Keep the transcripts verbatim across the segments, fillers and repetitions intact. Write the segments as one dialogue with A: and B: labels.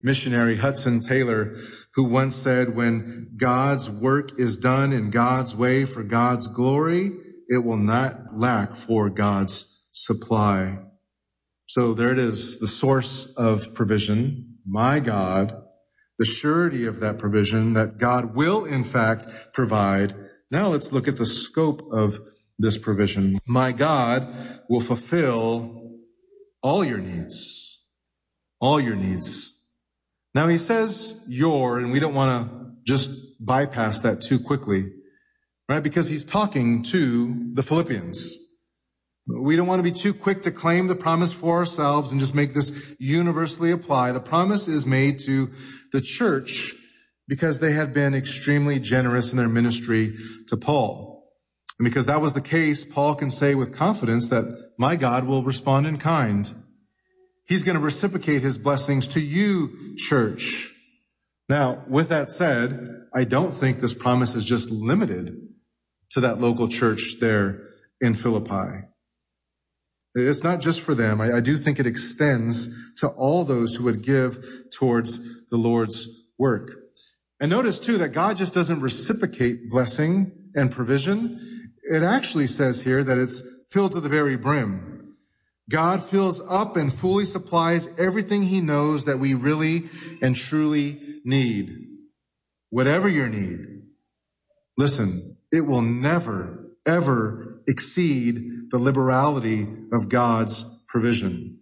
A: missionary Hudson Taylor, who once said, when God's work is done in God's way for God's glory, it will not lack for God's supply. So there it is, the source of provision, my God, the surety of that provision, that God will in fact provide. Now let's look at the scope of this provision. My God will fulfill all your needs, all your needs. Now he says your, and we don't want to just bypass that too quickly, right? Because he's talking to the Philippians. We don't want to be too quick to claim the promise for ourselves and just make this universally apply. The promise is made to the church because they had been extremely generous in their ministry to Paul. And because that was the case, Paul can say with confidence that my God will respond in kind. He's going to reciprocate his blessings to you, church. Now, with that said, I don't think this promise is just limited to that local church there in Philippi. It's not just for them. I, I do think it extends to all those who would give towards the Lord's work. And notice, too, that God just doesn't reciprocate blessing and provision. It actually says here that it's filled to the very brim. God fills up and fully supplies everything he knows that we really and truly need. Whatever your need, listen, it will never, ever exceed the liberality of God's provision.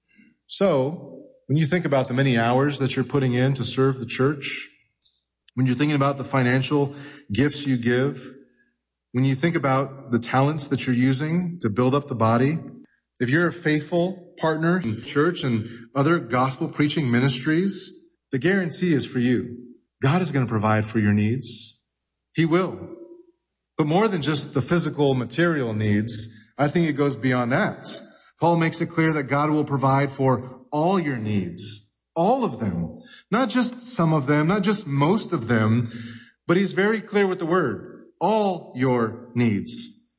A: So, when you think about the many hours that you're putting in to serve the church, when you're thinking about the financial gifts you give, when you think about the talents that you're using to build up the body, if you're a faithful partner in church and other gospel preaching ministries, the guarantee is for you. God is going to provide for your needs. He will. But more than just the physical, material needs, I think it goes beyond that. Paul makes it clear that God will provide for all your needs, all of them, not just some of them, not just most of them, but he's very clear with the word, all your needs.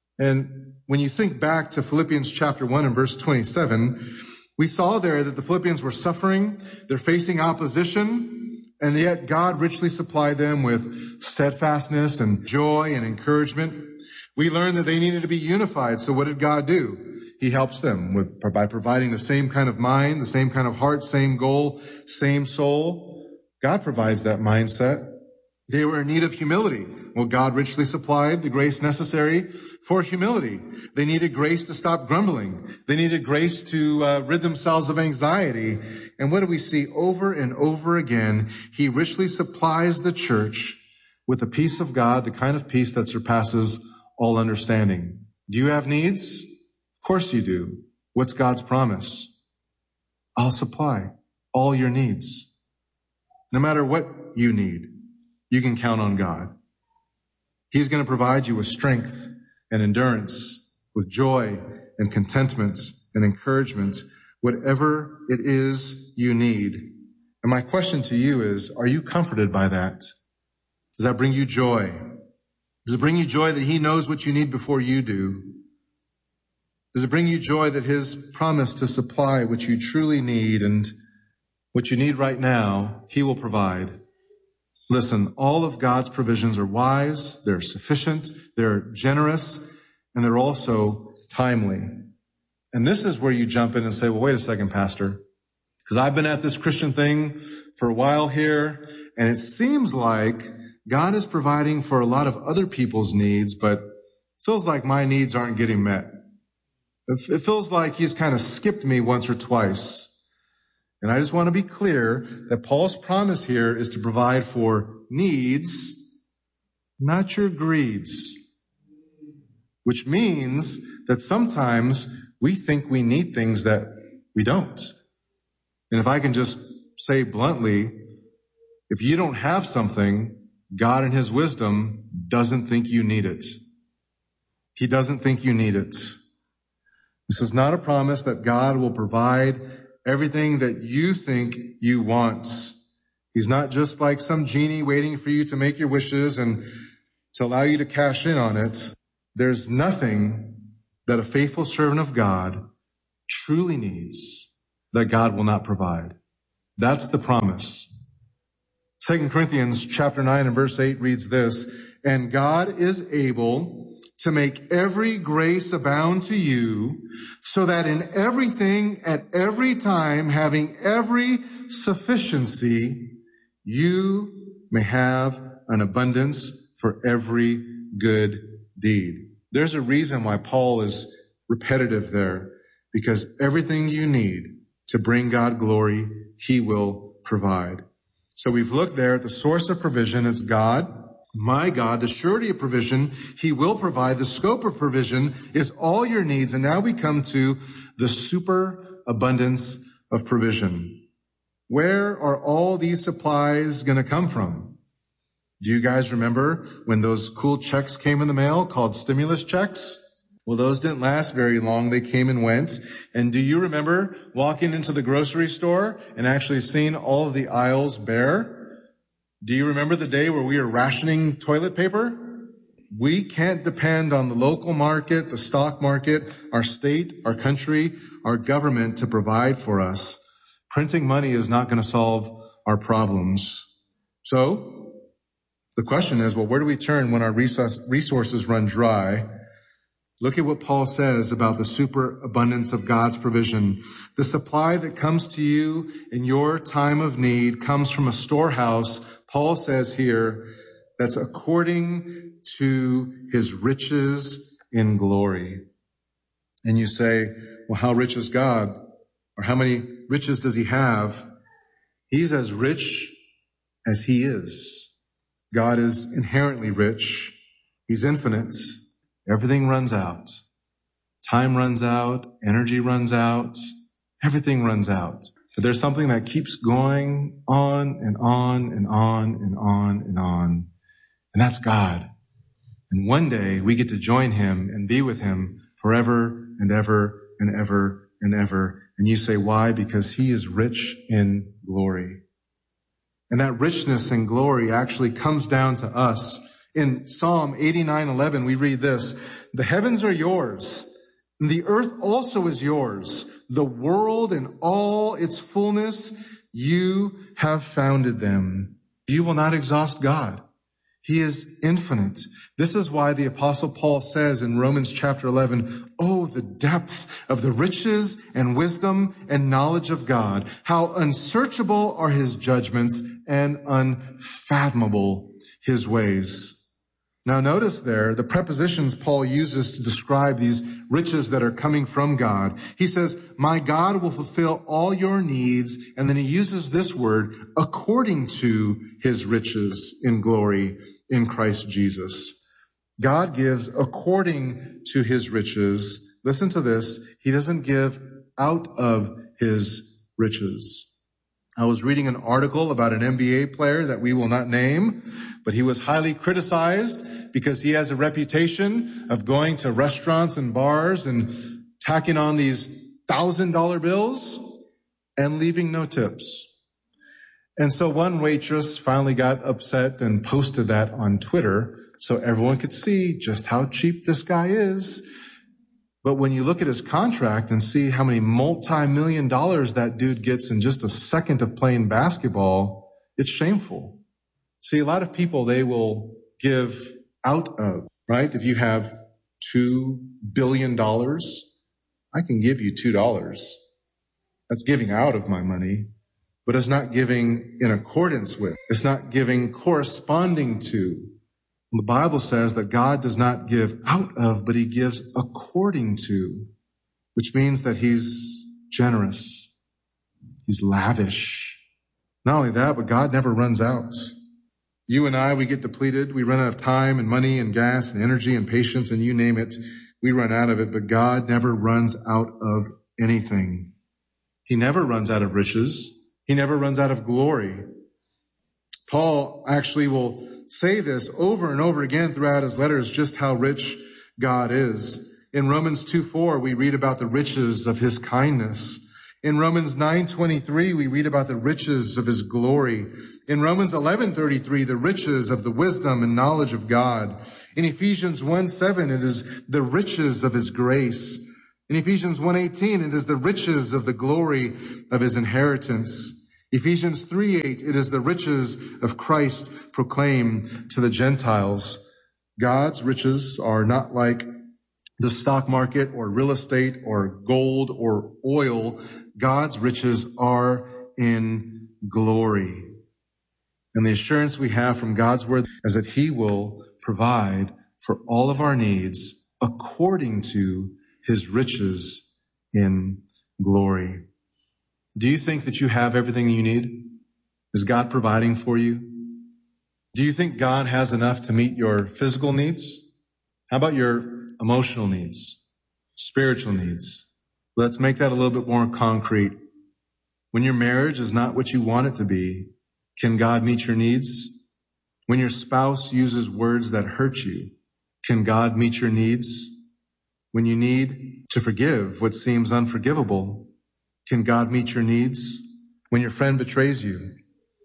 A: And when you think back to Philippians chapter one and verse twenty-seven, we saw there that the Philippians were suffering, they're facing opposition, and yet God richly supplied them with steadfastness and joy and encouragement. We learned that they needed to be unified. So what did God do? He helps them with, by providing the same kind of mind, the same kind of heart, same goal, same soul. God provides that mindset. They were in need of humility. Well, God richly supplied the grace necessary for humility. They needed grace to stop grumbling. They needed grace to uh, rid themselves of anxiety. And what do we see over and over again? He richly supplies the church with the peace of God, the kind of peace that surpasses all understanding. Do you have needs? Of course you do. What's God's promise? I'll supply all your needs. No matter what you need, you can count on God. He's going to provide you with strength and endurance, with joy and contentment and encouragement, whatever it is you need. And my question to you is, are you comforted by that? Does that bring you joy? Does it bring you joy that he knows what you need before you do? Does it bring you joy that his promise to supply what you truly need and what you need right now, he will provide? Listen, all of God's provisions are wise, they're sufficient, they're generous, and they're also timely. And this is where you jump in and say, well, wait a second, Pastor, because I've been at this Christian thing for a while here, and it seems like God is providing for a lot of other people's needs, but it feels like my needs aren't getting met. It feels like he's kind of skipped me once or twice. And I just want to be clear that Paul's promise here is to provide for needs, not your greeds. Which means that sometimes we think we need things that we don't. And if I can just say bluntly, if you don't have something, God in his wisdom doesn't think you need it. He doesn't think you need it. This is not a promise that God will provide everything that you think you want. He's not just like some genie waiting for you to make your wishes and to allow you to cash in on it. There's nothing that a faithful servant of God truly needs that God will not provide. That's the promise. Second Corinthians chapter nine and verse eight reads this, and God is able to make every grace abound to you, so that in everything at every time, having every sufficiency, you may have an abundance for every good deed. There's a reason why Paul is repetitive there, because everything you need to bring God glory, he will provide. So we've looked there at the source of provision. It's God, my God, the surety of provision. He will provide. The scope of provision is all your needs. And now we come to the superabundance of provision. Where are all these supplies going to come from? Do you guys remember when those cool checks came in the mail called stimulus checks? Well, those didn't last very long. They came and went. And do you remember walking into the grocery store and actually seeing all of the aisles bare? Do you remember the day where we were rationing toilet paper? We can't depend on the local market, the stock market, our state, our country, our government to provide for us. Printing money is not going to solve our problems. So the question is, well, where do we turn when our resources run dry? Look at what Paul says about the superabundance of God's provision. The supply that comes to you in your time of need comes from a storehouse, Paul says here, that's according to his riches in glory. And you say, well, how rich is God? Or how many riches does he have? He's as rich as he is. God is inherently rich. He's infinite. Everything runs out. Time runs out. Energy runs out. Everything runs out. But there's something that keeps going on and on and on and on and on. And that's God. And one day we get to join him and be with him forever and ever and ever and ever. And you say, why? Because he is rich in glory. And that richness and glory actually comes down to us. In Psalm eighty-nine eleven, we read this, the heavens are yours, and the earth also is yours. The world and all its fullness, you have founded them. You will not exhaust God. He is infinite. This is why the Apostle Paul says in Romans chapter eleven, oh, the depth of the riches and wisdom and knowledge of God. How unsearchable are his judgments and unfathomable his ways. Now notice there the prepositions Paul uses to describe these riches that are coming from God. He says, my God will fulfill all your needs. And then he uses this word, according to his riches in glory in Christ Jesus. God gives according to his riches. Listen to this. He doesn't give out of his riches. I was reading an article about an N B A player that we will not name, but he was highly criticized because he has a reputation of going to restaurants and bars and tacking on these thousand dollar bills and leaving no tips. And so one waitress finally got upset and posted that on Twitter so everyone could see just how cheap this guy is. But when you look at his contract and see how many multi-million dollars that dude gets in just a second of playing basketball, it's shameful. See, a lot of people, they will give out of, right? If you have two billion dollars, I can give you two dollars. That's giving out of my money, but it's not giving in accordance with. It's not giving corresponding to. The Bible says that God does not give out of, but he gives according to, which means that he's generous. He's lavish. Not only that, but God never runs out. You and I, we get depleted. We run out of time and money and gas and energy and patience and you name it. We run out of it, but God never runs out of anything. He never runs out of riches. He never runs out of glory. Paul actually will say this over and over again throughout his letters, just how rich God is. In Romans two four, we read about the riches of his kindness. In Romans nine twenty-three, we read about the riches of his glory. In Romans eleven thirty-three, the riches of the wisdom and knowledge of God. In Ephesians one seven, it is the riches of his grace. In Ephesians one eighteen, it is the riches of the glory of his inheritance. Ephesians three eight, it is the riches of Christ proclaimed to the Gentiles. God's riches are not like the stock market or real estate or gold or oil. God's riches are in glory. And the assurance we have from God's word is that he will provide for all of our needs according to his riches in glory. Do you think that you have everything you need? Is God providing for you? Do you think God has enough to meet your physical needs? How about your emotional needs, spiritual needs? Let's make that a little bit more concrete. When your marriage is not what you want it to be, can God meet your needs? When your spouse uses words that hurt you, can God meet your needs? When you need to forgive what seems unforgivable, can God meet your needs? When your friend betrays you,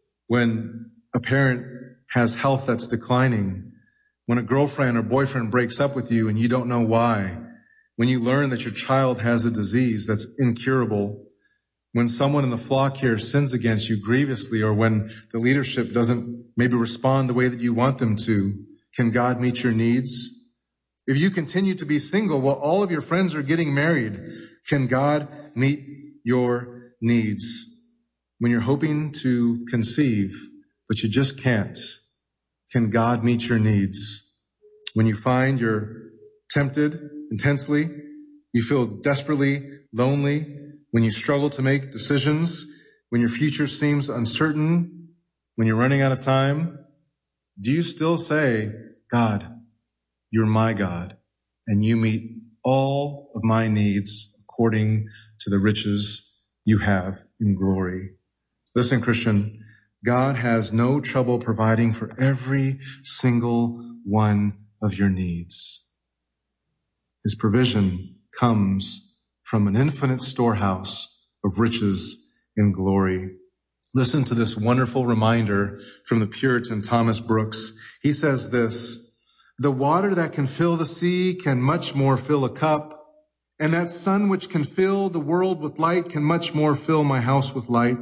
A: when a parent has health that's declining, when a girlfriend or boyfriend breaks up with you and you don't know why, when you learn that your child has a disease that's incurable, when someone in the flock here sins against you grievously, or when the leadership doesn't maybe respond the way that you want them to, can God meet your needs? If you continue to be single while all of your friends are getting married, can God meet your needs? When you're hoping to conceive, but you just can't, can God meet your needs? When you find you're tempted intensely, you feel desperately lonely, when you struggle to make decisions, when your future seems uncertain, when you're running out of time, do you still say, God, you're my God, and you meet all of my needs according to the riches you have in glory? Listen, Christian, God has no trouble providing for every single one of your needs. His provision comes from an infinite storehouse of riches in glory. Listen to this wonderful reminder from the Puritan Thomas Brooks. He says this: the water that can fill the sea can much more fill a cup, and that sun which can fill the world with light can much more fill my house with light.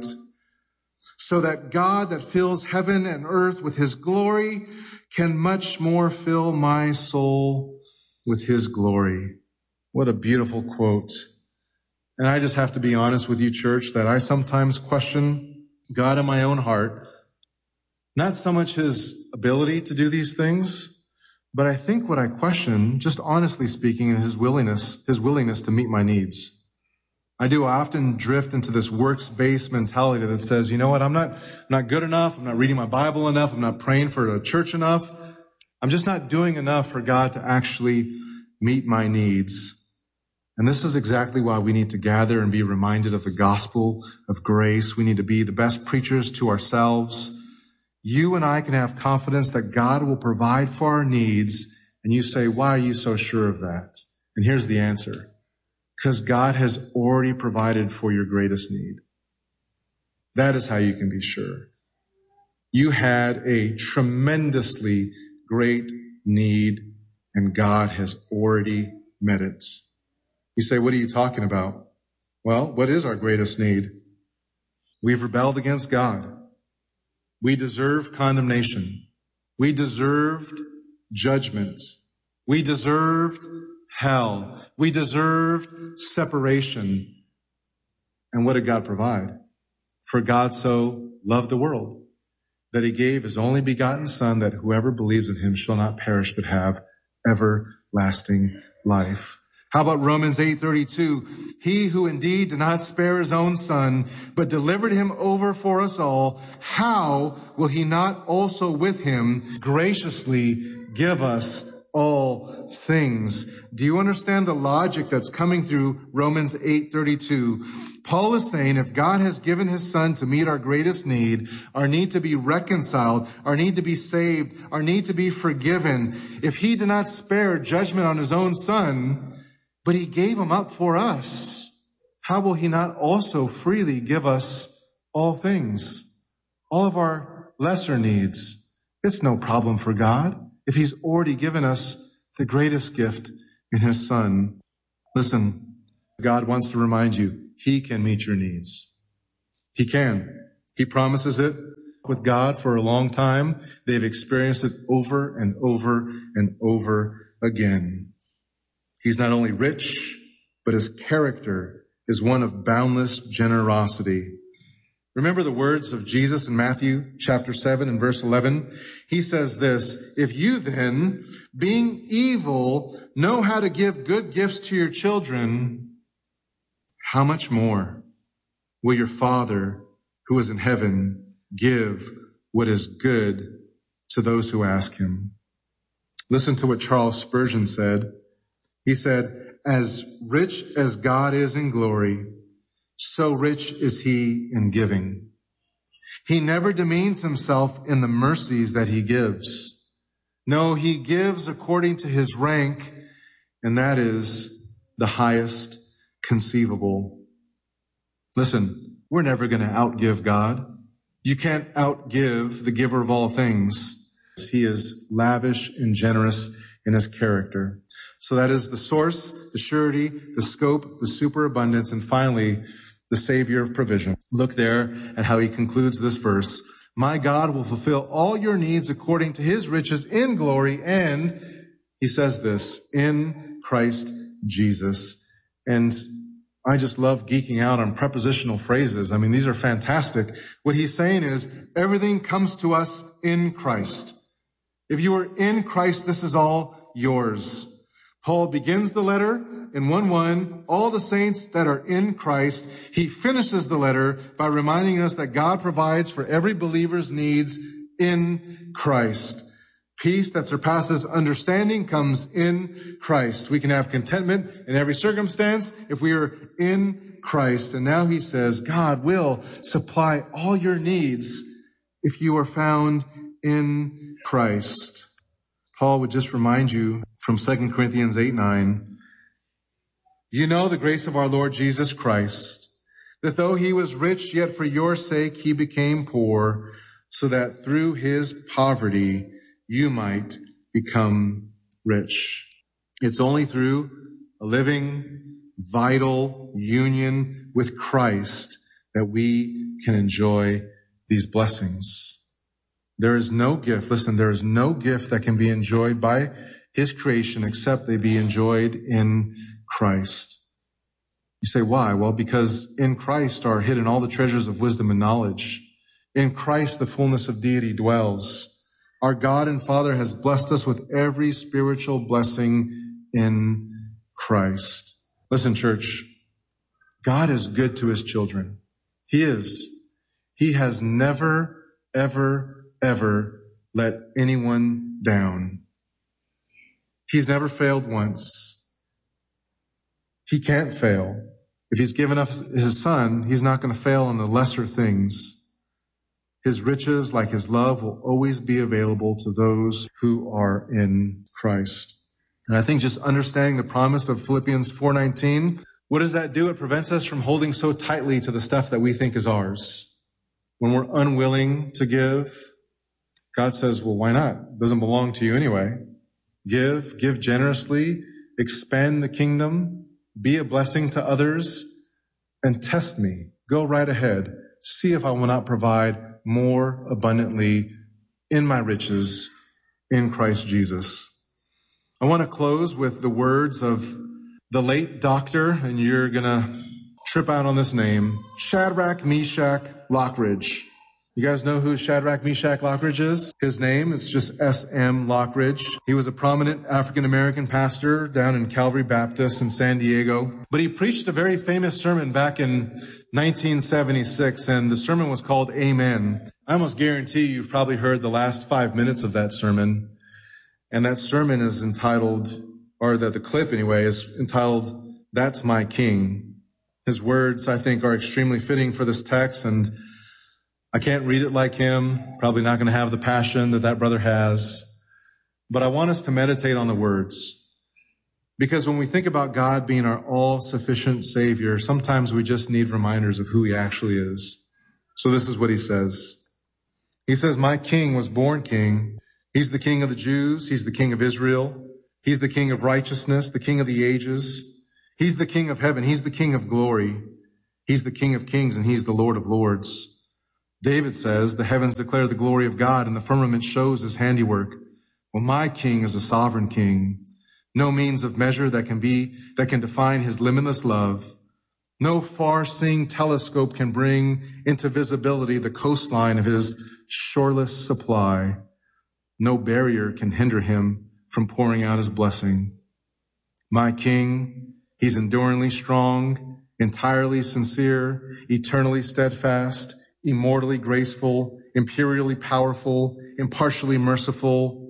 A: So that God that fills heaven and earth with his glory can much more fill my soul with his glory. What a beautiful quote. And I just have to be honest with you, church, that I sometimes question God in my own heart. Not so much his ability to do these things, but I think what I question, just honestly speaking, is his willingness, his willingness to meet my needs. I do often drift into this works-based mentality that says, you know what, I'm not, I'm not good enough. I'm not reading my Bible enough. I'm not praying for a church enough. I'm just not doing enough for God to actually meet my needs. And this is exactly why we need to gather and be reminded of the gospel of grace. We need to be the best preachers to ourselves. You and I can have confidence that God will provide for our needs. And you say, why are you so sure of that? And here's the answer. Because God has already provided for your greatest need. That is how you can be sure. You had a tremendously great need, and God has already met it. You say, what are you talking about? Well, what is our greatest need? We've rebelled against God. We deserve condemnation. We deserved judgment. We deserved hell. We deserved separation. And what did God provide? For God so loved the world that he gave his only begotten Son, that whoever believes in him shall not perish but have everlasting life. How about Romans eight thirty-two? He who indeed did not spare his own Son, but delivered him over for us all, how will he not also with him graciously give us all things? Do you understand the logic that's coming through Romans eight thirty-two? Paul is saying if God has given his Son to meet our greatest need, our need to be reconciled, our need to be saved, our need to be forgiven, if he did not spare judgment on his own Son, but he gave him up for us, how will he not also freely give us all things, all of our lesser needs? It's no problem for God if he's already given us the greatest gift in his Son. Listen, God wants to remind you, he can meet your needs. He can. He promises it with God for a long time. They've experienced it over and over and over again. He's not only rich, but his character is one of boundless generosity. Remember the words of Jesus in Matthew chapter seven and verse eleven? He says this, "If you then, being evil, know how to give good gifts to your children, how much more will your Father who is in heaven give what is good to those who ask him?" Listen to what Charles Spurgeon said. He said, "As rich as God is in glory, so rich is he in giving. He never demeans himself in the mercies that he gives. No, he gives according to his rank, and that is the highest conceivable." Listen, we're never going to outgive God. You can't outgive the giver of all things. He is lavish and generous in his character. So that is the source, the surety, the scope, the superabundance, and finally, the Savior of provision. Look there at how he concludes this verse. "My God will fulfill all your needs according to his riches in glory," and he says this, "in Christ Jesus." And I just love geeking out on prepositional phrases. I mean, these are fantastic. What he's saying is everything comes to us in Christ. If you are in Christ, this is all yours. Paul begins the letter in one one, all the saints that are in Christ. He finishes the letter by reminding us that God provides for every believer's needs in Christ. Peace that surpasses understanding comes in Christ. We can have contentment in every circumstance if we are in Christ. And now he says, God will supply all your needs if you are found in Christ. Paul would just remind you from Second Corinthians eight nine, "You know the grace of our Lord Jesus Christ, that though he was rich, yet for your sake he became poor, so that through his poverty you might become rich." It's only through a living, vital union with Christ that we can enjoy these blessings. There is no gift, listen, there is no gift that can be enjoyed by his creation except they be enjoyed in Christ. You say, why? Well, because in Christ are hidden all the treasures of wisdom and knowledge. In Christ, the fullness of deity dwells. Our God and Father has blessed us with every spiritual blessing in Christ. Listen, church, God is good to his children. He is. He has never, ever, ever let anyone down. He's never failed once. He can't fail. If he's given us his son, he's not going to fail in the lesser things. His riches, like his love, will always be available to those who are in Christ. And I think just understanding the promise of Philippians four nineteen, what does that do? It prevents us from holding so tightly to the stuff that we think is ours. When we're unwilling to give, God says, well, why not? It doesn't belong to you anyway. Give, give generously, expand the kingdom, be a blessing to others, and test me. Go right ahead. See if I will not provide more abundantly in my riches in Christ Jesus. I want to close with the words of the late doctor, and you're going to trip out on this name, Shadrach, Meshach, Lockridge. You guys know who Shadrach, Meshach, Lockridge is? His name is just S M Lockridge. He was a prominent African-American pastor down in Calvary Baptist in San Diego. But he preached a very famous sermon back in nineteen seventy-six, and the sermon was called Amen. I almost guarantee you've probably heard the last five minutes of that sermon. And that sermon is entitled, or the, the clip anyway, is entitled, That's My King. His words, I think, are extremely fitting for this text, and I can't read it like him, probably not going to have the passion that that brother has. But I want us to meditate on the words. Because when we think about God being our all-sufficient Savior, sometimes we just need reminders of who he actually is. So this is what he says. He says, my King was born King. He's the King of the Jews. He's the King of Israel. He's the King of righteousness, the King of the ages. He's the King of heaven. He's the King of glory. He's the King of kings, and he's the Lord of lords. David says, the heavens declare the glory of God and the firmament shows his handiwork. Well, my king is a sovereign king. No means of measure that can be, that can define his limitless love. No far-seeing telescope can bring into visibility the coastline of his shoreless supply. No barrier can hinder him from pouring out his blessing. My king, he's enduringly strong, entirely sincere, eternally steadfast, immortally graceful, imperially powerful, impartially merciful.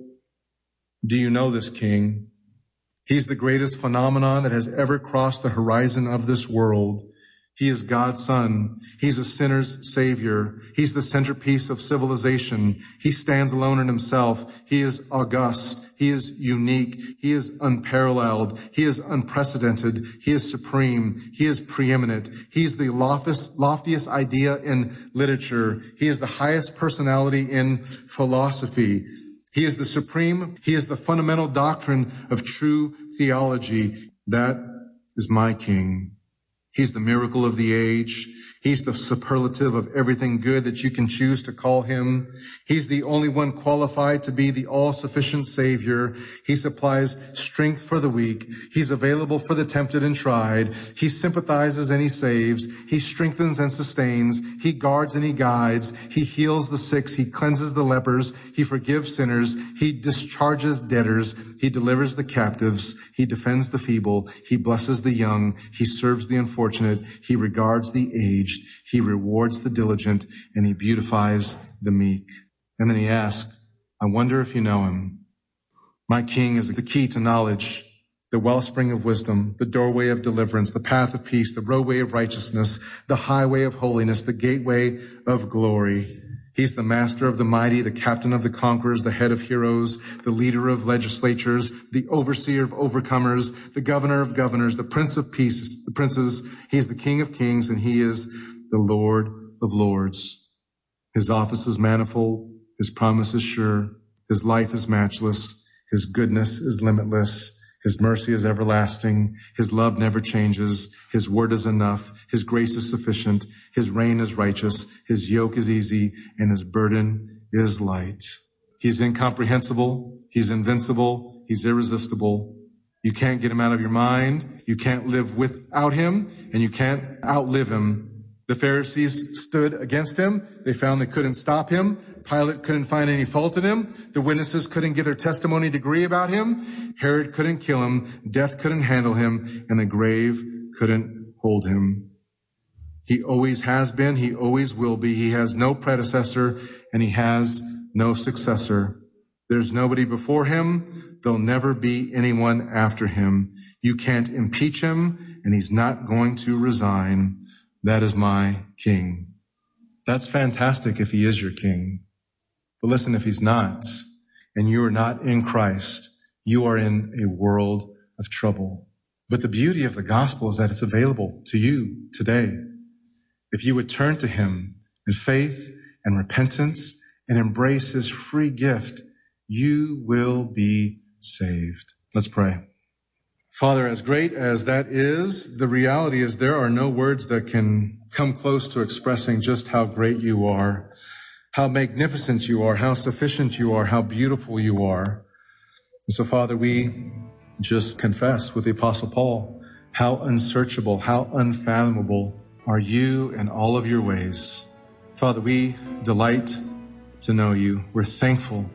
A: Do you know this king? He's the greatest phenomenon that has ever crossed the horizon of this world. He is God's son. He's a sinner's savior. He's the centerpiece of civilization. He stands alone in himself. He is august. He is unique. He is unparalleled. He is unprecedented. He is supreme. He is preeminent. He's the loftiest, loftiest idea in literature. He is the highest personality in philosophy. He is the supreme. He is the fundamental doctrine of true theology. That is my king. He's the miracle of the age. He's the superlative of everything good that you can choose to call him. He's the only one qualified to be the all-sufficient Savior. He supplies strength for the weak. He's available for the tempted and tried. He sympathizes and he saves. He strengthens and sustains. He guards and he guides. He heals the sick. He cleanses the lepers. He forgives sinners. He discharges debtors. He delivers the captives. He defends the feeble. He blesses the young. He serves the unfortunate. He regards the aged. He rewards the diligent, and he beautifies the meek. And then he asks, I wonder if you know him. My king is the key to knowledge, the wellspring of wisdom, the doorway of deliverance, the path of peace, the roadway of righteousness, the highway of holiness, the gateway of glory. He's the master of the mighty, the captain of the conquerors, the head of heroes, the leader of legislatures, the overseer of overcomers, the governor of governors, the prince of peace, the princes. He is the king of kings, and he is the Lord of lords. His office is manifold. His promise is sure. His life is matchless. His goodness is limitless. His mercy is everlasting. His love never changes. His word is enough. His grace is sufficient. His reign is righteous. His yoke is easy, and his burden is light. He's incomprehensible. He's invincible. He's irresistible. You can't get him out of your mind. You can't live without him, and you can't outlive him. The Pharisees stood against him. They found they couldn't stop him. Pilate couldn't find any fault in him. The witnesses couldn't give their testimony degree about him. Herod couldn't kill him. Death couldn't handle him. And the grave couldn't hold him. He always has been. He always will be. He has no predecessor, and he has no successor. There's nobody before him. There'll never be anyone after him. You can't impeach him, and he's not going to resign. That is my king. That's fantastic if he is your king. But listen, if he's not, and you are not in Christ, you are in a world of trouble. But the beauty of the gospel is that it's available to you today. If you would turn to him in faith and repentance and embrace his free gift, you will be saved. Let's pray. Father, as great as that is, the reality is there are no words that can come close to expressing just how great you are, how magnificent you are, how sufficient you are, how beautiful you are. And so, Father, we just confess with the Apostle Paul, how unsearchable, how unfathomable are you in all of your ways. Father, we delight to know you. We're thankful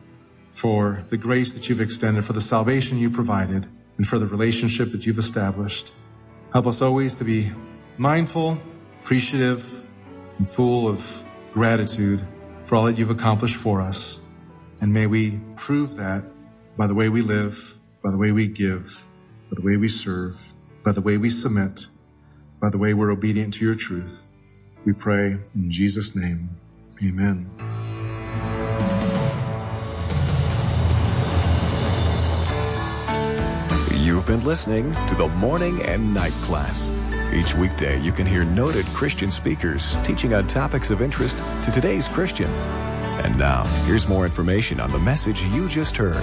A: for the grace that you've extended, for the salvation you provided, and for the relationship that you've established. Help us always to be mindful, appreciative, and full of gratitude for all that you've accomplished for us. And may we prove that by the way we live, by the way we give, by the way we serve, by the way we submit, by the way we're obedient to your truth. We pray in Jesus' name. Amen.
B: You've been listening to the Morning and Night Class. Each weekday, you can hear noted Christian speakers teaching on topics of interest to today's Christian. And now, here's more information on the message you just heard.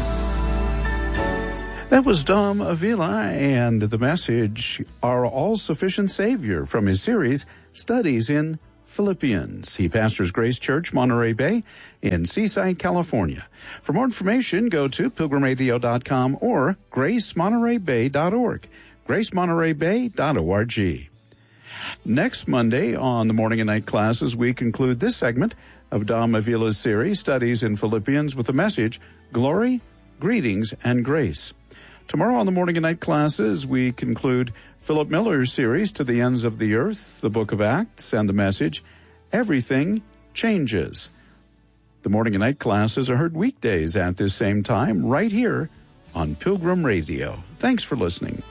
C: That was Dom Avila and the message, Our All-Sufficient Savior, from his series, Studies in Philippians. He pastors Grace Church, Monterey Bay in Seaside, California. For more information, go to pilgrim radio dot com or grace monterey bay dot org, grace monterey bay dot org. Next Monday on the Morning and Night Classes, we conclude this segment of Dom Avila's series, Studies in Philippians, with the message, Glory, Greetings, and Grace. Tomorrow on the Morning and Night Classes, we conclude Philip Miller's series, To the Ends of the Earth, the Book of Acts, and the message, Everything Changes. The Morning and Night Classes are heard weekdays at this same time, right here on Pilgrim Radio. Thanks for listening.